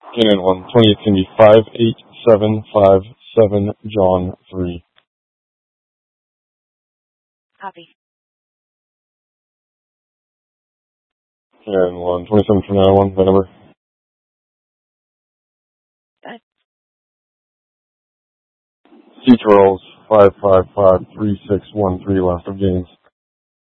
Canaan 1, 20th Cindy 58757 John 3. Copy. Canaan 1, 2729 that number. Good. C. Charles 5553613 last of games.